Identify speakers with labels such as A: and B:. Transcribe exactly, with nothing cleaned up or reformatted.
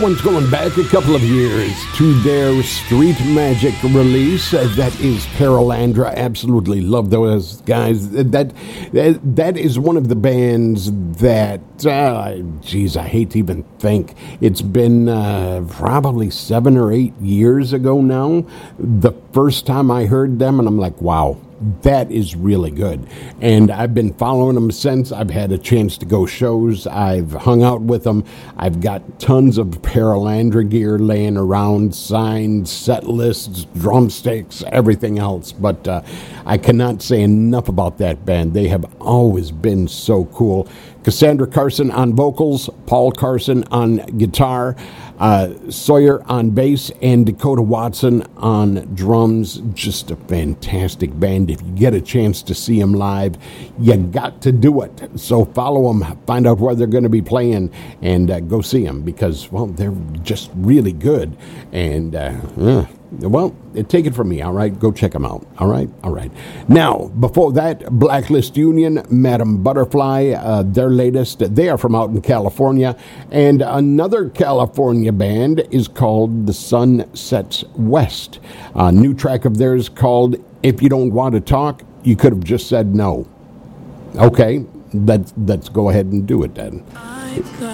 A: One's going back a couple of years to their Street Magic release. Uh, that is Perelandra. Absolutely love those guys. That that, that is one of the bands that, uh, geez, I hate to even think. It's been uh, probably seven or eight years ago now. The first time I heard them, and I'm like, wow. That is really good. And I've been following them since. I've had a chance to go shows. I've hung out with them. I've got tons of Perelandra gear laying around, signs, set lists, drumsticks, everything else. But uh, I cannot say enough about that band. They have always been so cool. Cassandra Carson on vocals, Paul Carson on guitar, uh, Sawyer on bass, and Dakota Watson on drums. Just a fantastic band. If you get a chance to see them live, you got to do it. So follow them, find out where they're going to be playing, and uh, go see them because, well, they're just really good. And, uh, uh well, take it from me, all right? Go check them out, all right? All right. Now, before that, Blacklist Union, Madam Butterfly, uh, their latest. They are from out in California. And another California band is called The Sun Sets West. A new track of theirs called If You Don't Want to Talk, You Could Have Just Said No. Okay, let's, let's go ahead and do it then.